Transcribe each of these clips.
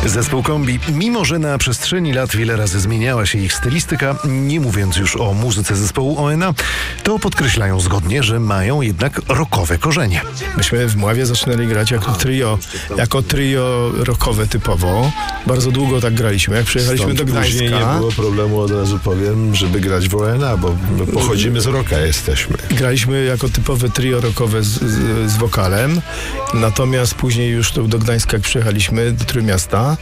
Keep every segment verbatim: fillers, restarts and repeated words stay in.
Zespół Kombi, mimo że na przestrzeni lat wiele razy zmieniała się ich stylistyka, nie mówiąc już o muzyce zespołu O N A, to podkreślają zgodnie, że mają jednak rockowe korzenie. Myśmy w Mławie zaczynali grać jako trio, jako trio rockowe typowo. Bardzo długo tak graliśmy. Jak przyjechaliśmy Stąd do Gdańska... później nie było problemu, od razu powiem, żeby grać w O N A, bo my pochodzimy z rocka, jesteśmy. Graliśmy jako typowe trio rockowe z, z, z wokalem. Natomiast później już tu do Gdańska, jak przyjechaliśmy do Trójmiasta,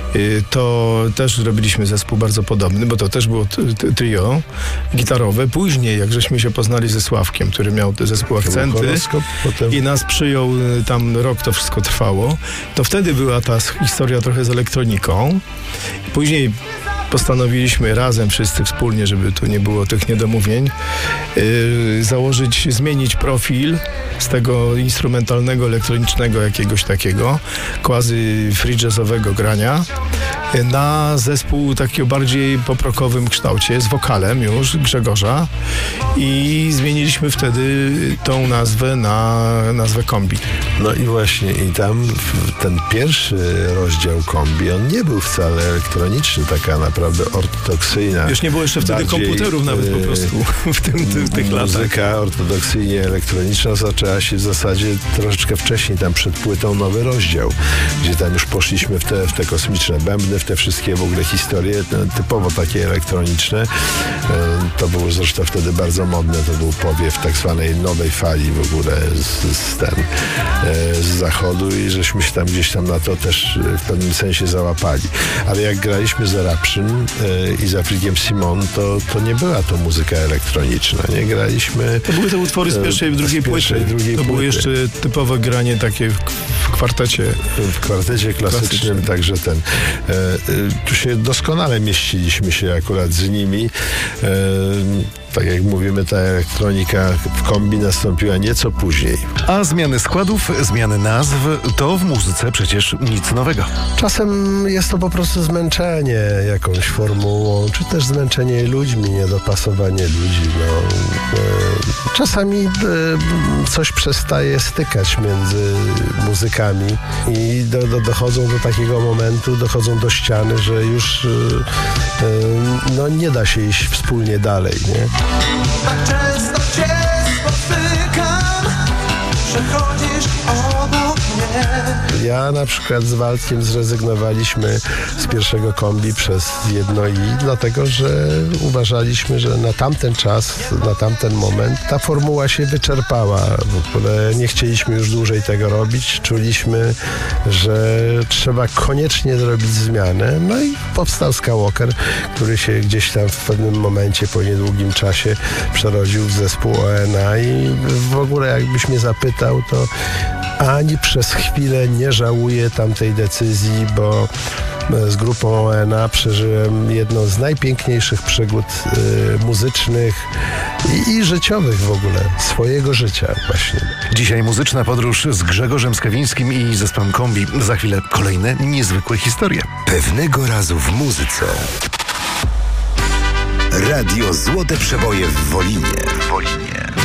to też robiliśmy zespół bardzo podobny, bo to też było trio gitarowe. Później, jak żeśmy się poznali ze Sławkiem, który miał zespół Akcenty potem... i nas przyjął, tam rok to wszystko trwało, to wtedy była ta historia trochę z elektroniką. Później postanowiliśmy razem, wszyscy wspólnie, żeby tu nie było tych niedomówień, yy, założyć, zmienić profil z tego instrumentalnego, elektronicznego jakiegoś takiego, quasi free jazzowego grania na zespół taki o bardziej poprokowym kształcie, z wokalem już Grzegorza, i zmieniliśmy wtedy tą nazwę na nazwę Kombi. No i właśnie, i tam ten pierwszy rozdział Kombi, on nie był wcale elektroniczny, taka naprawdę ortodoksyjna. Już nie było jeszcze wtedy bardziej, komputerów nawet po prostu w, tym, w tych latach. Muzyka ortodoksyjnie elektroniczna zaczęła się w zasadzie troszeczkę wcześniej, tam przed płytą Nowy Rozdział, gdzie tam już poszliśmy w te, w te kosmiczne bębny, w te wszystkie w ogóle historie typowo takie elektroniczne. To było zresztą wtedy bardzo modne, to był powiew tak zwanej nowej fali w ogóle z, z, ten, z zachodu i żeśmy się tam gdzieś tam na to też w pewnym sensie załapali. Ale jak graliśmy z Eruption i z Afrikiem Simon, to, to nie była to muzyka elektroniczna, nie? Graliśmy... To były te utwory z pierwszej i drugiej płyty. Drugiej to płyty. Było jeszcze typowe granie takie w, w kwartecie. W kwartecie klasycznym, klasycznym. Także ten... E, tu się doskonale mieściliśmy się akurat z nimi. E, tak jak mówimy, ta elektronika w Kombi nastąpiła nieco później. A zmiany składów, zmiany nazw to w muzyce przecież nic nowego. Czasem jest to po prostu zmęczenie jakąś formułą, czy też zmęczenie ludźmi, niedopasowanie ludzi. No. Czasami coś przestaje stykać między muzykami i do, do, dochodzą do takiego momentu, dochodzą do ściany, że już no, nie da się iść wspólnie dalej, nie? Tak często cię spotykam, przechodzisz obok mnie. Ja na przykład z Waldkiem zrezygnowaliśmy z pierwszego Kombi przez jedno i, dlatego że uważaliśmy, że na tamten czas, na tamten moment ta formuła się wyczerpała. W ogóle nie chcieliśmy już dłużej tego robić. Czuliśmy, że trzeba koniecznie zrobić zmianę. No i powstał Skywalker, który się gdzieś tam w pewnym momencie, po niedługim czasie przerodził w zespół O N A i w ogóle jakbyś mnie zapytał, to ani przez chwilę nie żałuję tamtej decyzji, bo z grupą O N A przeżyłem jedną z najpiękniejszych przygód y, muzycznych i, i życiowych w ogóle, swojego życia właśnie. Dzisiaj muzyczna podróż z Grzegorzem Skawińskim i zespołem Kombi. Za chwilę kolejne niezwykłe historie. Pewnego razu w muzyce. Radio Złote Przeboje w Wolinie. W Wolinie.